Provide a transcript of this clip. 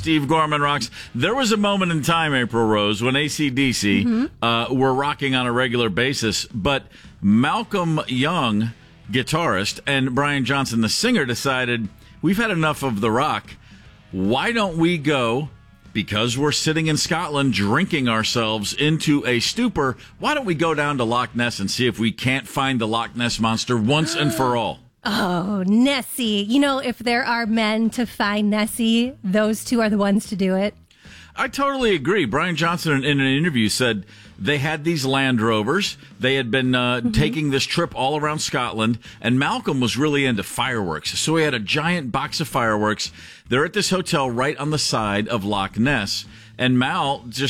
Steve Gorman Rocks. There was a moment in time, April Rose, when AC/DC were rocking on a regular basis, but Malcolm Young, guitarist, and Brian Johnson, the singer, decided, we've had enough of the rock. Why don't we go, because we're sitting in Scotland drinking ourselves into a stupor, why don't we go down to Loch Ness and see if we can't find the Loch Ness Monster once and for all? Oh, Nessie. You know, if there are men to find Nessie, those two are the ones to do it. I totally agree. Brian Johnson, in an interview, said they had these Land Rovers. They had been taking this trip all around Scotland, and Malcolm was really into fireworks. So he had a giant box of fireworks. They're at this hotel right on the side of Loch Ness, and Mal just